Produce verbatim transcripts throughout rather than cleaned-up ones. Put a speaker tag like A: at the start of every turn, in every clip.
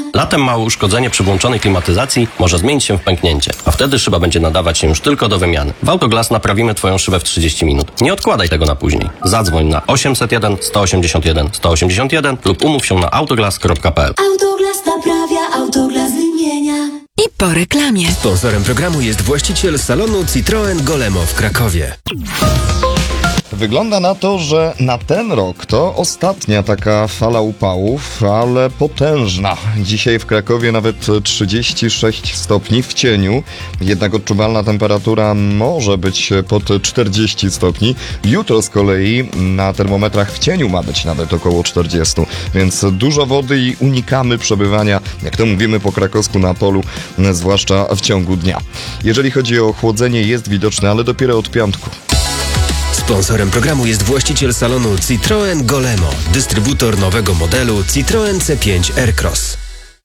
A: Latem małe uszkodzenie przy włączonej klimatyzacji może zmienić się w pęknięcie, a wtedy szyba będzie nadawać się już tylko do wymiany. W Autoglass naprawimy Twoją szybę w trzydzieści minut. Nie odkładaj tego na później. Zadzwoń na osiemset jeden sto osiemdziesiąt jeden sto osiemdziesiąt jeden lub umów się na autoglass kropka p l.
B: Autoglass naprawia, Autoglass wymienia.
C: I po reklamie.
D: Sponsorem programu jest właściciel salonu Citroen Golemo w Krakowie.
E: Wygląda na to, że na ten rok to ostatnia taka fala upałów, ale potężna. Dzisiaj w Krakowie nawet trzydzieści sześć stopni w cieniu, jednak odczuwalna temperatura może być pod czterdzieści stopni. Jutro z kolei na termometrach w cieniu ma być nawet około czterdzieści, więc dużo wody i unikamy przebywania, jak to mówimy po krakowsku, na polu, zwłaszcza w ciągu dnia. Jeżeli chodzi o chłodzenie, jest widoczne, ale dopiero od piątku.
D: Sponsorem programu jest właściciel salonu Citroen Golemo, dystrybutor nowego modelu Citroen C pięć Aircross.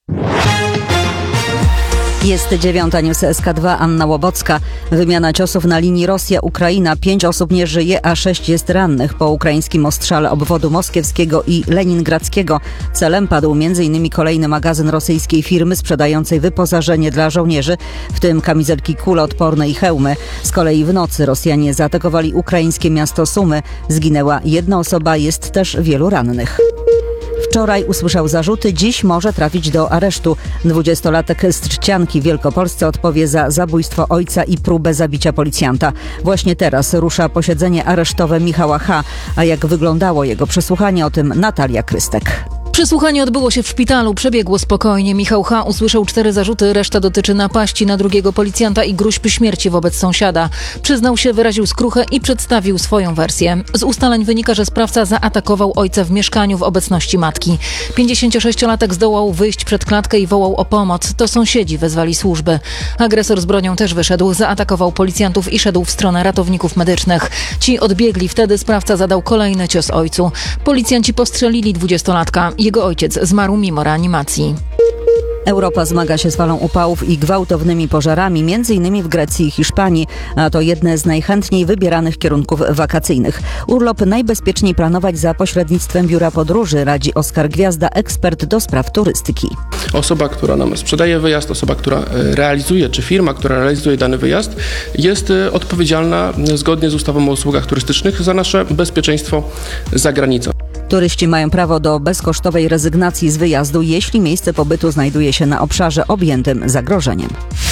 F: Jest dziewiąta, news S K dwa, Anna Łobocka. Wymiana ciosów na linii Rosja-Ukraina. Pięć osób nie żyje, a sześć jest rannych po ukraińskim ostrzale obwodu moskiewskiego i leningradzkiego. Celem padł między innymi kolejny magazyn rosyjskiej firmy sprzedającej wyposażenie dla żołnierzy, w tym kamizelki kuloodporne i hełmy. Z kolei w nocy Rosjanie zaatakowali ukraińskie miasto Sumy. Zginęła jedna osoba, jest też wielu rannych. Wczoraj usłyszał zarzuty, dziś może trafić do aresztu. Dwudziestolatek z Trzcianki w Wielkopolsce odpowie za zabójstwo ojca i próbę zabicia policjanta. Właśnie teraz rusza posiedzenie aresztowe Michała H., a jak wyglądało jego przesłuchanie, o tym Natalia Krystek.
G: Przesłuchanie odbyło się w szpitalu, przebiegło spokojnie. Michał H. usłyszał cztery zarzuty, reszta dotyczy napaści na drugiego policjanta i groźb śmierci wobec sąsiada. Przyznał się, wyraził skruchę i przedstawił swoją wersję. Z ustaleń wynika, że sprawca zaatakował ojca w mieszkaniu w obecności matki. pięćdziesięciosześciolatek zdołał wyjść przed klatkę i wołał o pomoc. To sąsiedzi wezwali służby. Agresor z bronią też wyszedł, zaatakował policjantów i szedł w stronę ratowników medycznych. Ci odbiegli, wtedy sprawca zadał kolejny cios ojcu. Policjanci postrzelili dwudziestolatka. Jego ojciec zmarł mimo reanimacji.
F: Europa zmaga się z falą upałów i gwałtownymi pożarami, między innymi w Grecji i Hiszpanii, a to jedne z najchętniej wybieranych kierunków wakacyjnych. Urlop najbezpieczniej planować za pośrednictwem biura podróży, radzi Oskar Gwiazda, ekspert do spraw turystyki.
H: Osoba, która nam sprzedaje wyjazd, osoba, która realizuje, czy firma, która realizuje dany wyjazd, jest odpowiedzialna zgodnie z ustawą o usługach turystycznych za nasze bezpieczeństwo za granicą.
F: Turyści mają prawo do bezkosztowej rezygnacji z wyjazdu, jeśli miejsce pobytu znajduje się na obszarze objętym zagrożeniem.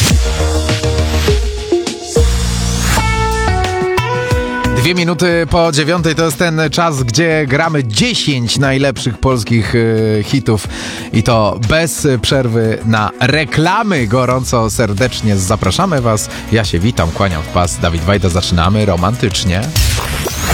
I: Dwie minuty po dziewiątej to jest ten czas, gdzie gramy dziesięć najlepszych polskich y, hitów i to bez przerwy na reklamy. Gorąco, serdecznie zapraszamy Was. Ja się witam, kłaniam w pas. Dawid Wajda, zaczynamy romantycznie.